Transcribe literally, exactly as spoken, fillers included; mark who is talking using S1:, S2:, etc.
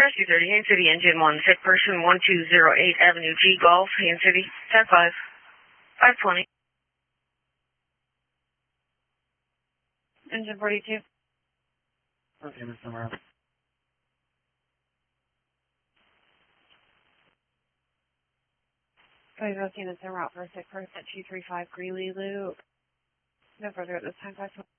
S1: Rescue thirty, Haines City, Engine one, sick person one two zero eight Avenue G, Golf, Haines City, ten five, five twenty. Engine forty-two.
S2: Okay, Mister Morales.
S1: Five oh units en route for a sick person at two three five Greeley Loop. No further at this time, five twenty.